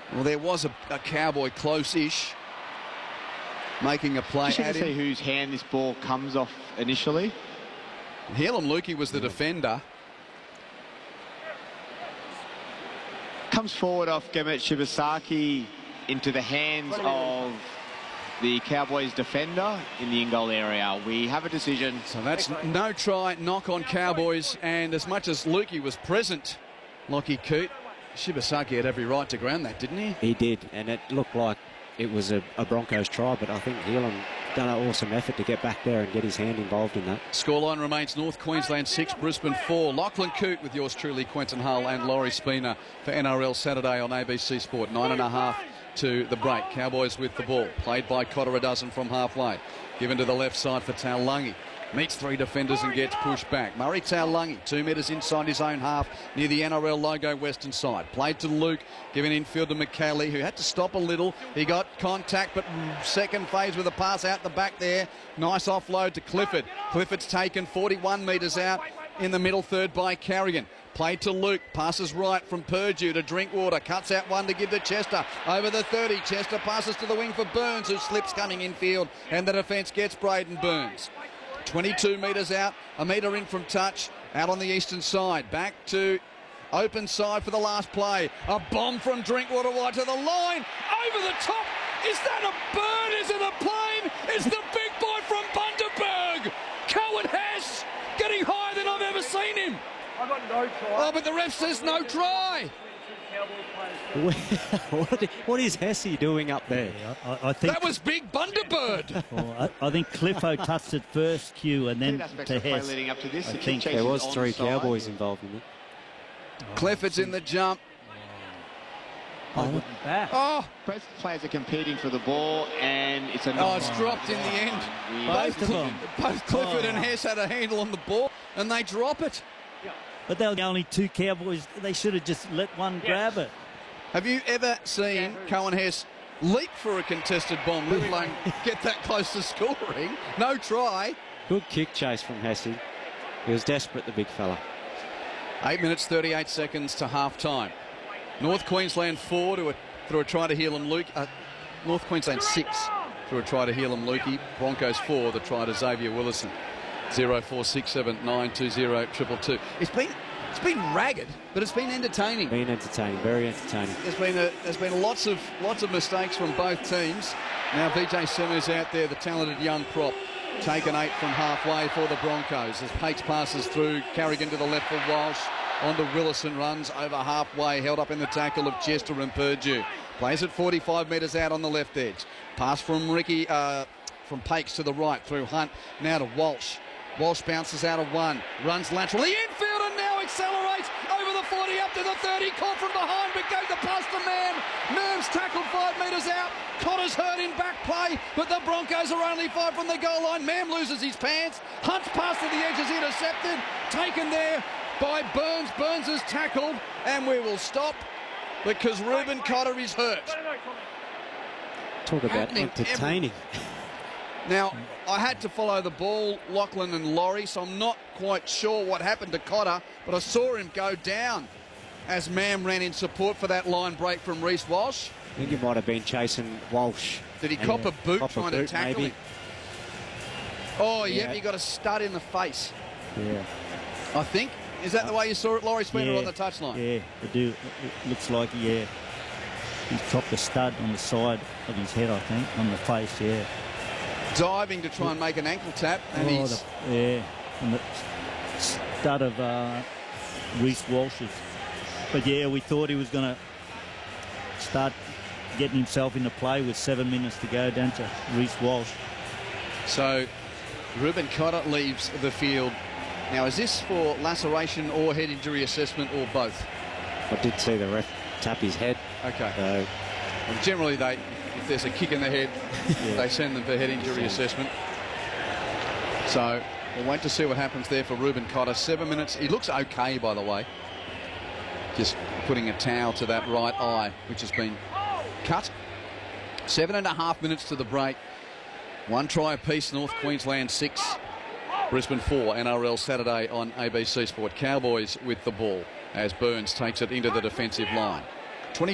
Well, there was a Cowboy close-ish making a play Just at to see him. whose hand this ball comes off initially. Heilum Lukey was the defender. Comes forward off Gemet Shibasaki into the hands of the Cowboys defender in the in-goal area. We have a decision. So that's no try, knock on Cowboys. And as much as Lukey was present, Lockie Coote, Shibasaki had every right to ground that, didn't he? He did, and it looked like it was a Broncos try, but I think Heilum done an awesome effort to get back there and get his hand involved in that. Scoreline remains North Queensland 6, Brisbane 4. Lachlan Coote with yours truly, Quentin Hull and Laurie Spina for NRL Saturday on ABC Sport. 9.5 to the break. Cowboys with the ball. Played by Cotter a dozen from halfway. Given to the left side for Taulagi. Meets three defenders and gets pushed back. Murray Taulagi, 2 metres inside his own half near the NRL logo western side. Played to Luke, given infield to McCallie, who had to stop a little. He got contact, but second phase with a pass out the back there. Nice offload to Clifford. Clifford's taken 41 metres out in the middle third by Carrigan. Played to Luke, passes right from Purdue to Drinkwater, cuts out one to give to Chester, over the 30, Chester passes to the wing for Burns, who slips coming infield, and the defence gets Braden Burns. 22 metres out, a metre in from touch, out on the eastern side, back to open side for the last play. A bomb from Drinkwater wide to the line, over the top. Is that a bird? Is it a plane? It's the big boy from Bundaberg. Cohen Hess getting higher than I've ever seen him. I got no try. Oh, but the ref says no try. What is Hesse doing up there? Yeah, I think That was big Bunderbird. well, I think Cliffo touched it first, Q, and then to Hess. Leading up to this. I The think kick There chase was is 3 onside. Cowboys involved in it. Clifford's in the jump. Oh, Both players are competing for the ball, and it's a oh, it's dropped in the end. Both of them. Both Clifford and Hess had a handle on the ball, and they drop it. But they were the only 2 Cowboys. They should have just let one grab it. Have you ever seen Cohen Hess leap for a contested bomb, let alone get that close to scoring? No try. Good kick chase from Hesse. He was desperate, the big fella. 8 minutes, 38 seconds to half-time. North Queensland 4 through a try to Heilum Luke. North Queensland 6 through a try to Heilum Lukey. Broncos 4, the try to Xavier Willison. 0467 920 222. It's been ragged, but it's been entertaining. Been entertaining, very entertaining. There's been lots of mistakes from both teams. Now Vijay Semu's out there, the talented young prop, taken 8 from halfway for the Broncos as Pates passes through. Carrigan to the left for Walsh. Onto Willison, runs over halfway, held up in the tackle of Chester and Purdue. Plays it 45 metres out on the left edge. Pass from from Pakes to the right through Hunt. Now to Walsh. Walsh bounces out of one, runs lateral. The infield and now accelerates over the 40 up to the 30. Caught from behind, but goes to past the man. Nerms tackled 5 metres out. Cotter's hurt in back play, but the Broncos are only 5 from the goal line. Mam loses his pants. Hunt's pass to the edge is intercepted. Taken there by Burns. Burns is tackled, and we will stop because Reuben Cotter is hurt. Talk about entertaining. Now, I had to follow the ball, Lachlan and Laurie, so I'm not quite sure what happened to Cotter, but I saw him go down as Mam ran in support for that line break from Reece Walsh. I think he might have been chasing Walsh. Did he cop a boot Cop a trying to boot, tackle maybe. him? Oh, yeah, Yeah. he got a stud in the face, Yeah. I think. Is that the way you saw it, Laurie Spooner, on the touchline? Yeah, I do. It looks like, yeah. He's chopped a stud on the side of his head, I think, on the face, yeah. Diving to try and make an ankle tap, and he's... Yeah, and the stud of Reece Walsh's. But yeah, we thought he was going to start getting himself into play with 7 minutes to go down to Reece Walsh. So Reuben Cotter leaves the field. Now, is this for laceration or head injury assessment or both? I did see the ref tap his head. Okay. So Well, generally, if there's a kick in the head, they send them for head injury assessment. So we'll wait to see what happens there for Reuben Cotter. 7 minutes. He looks okay, by the way. Just putting a towel to that right eye, which has been cut. 7.5 minutes to the break. 1 try apiece, North Queensland 6, Brisbane 4. NRL Saturday on ABC Sport. Cowboys with the ball as Burns takes it into the defensive line.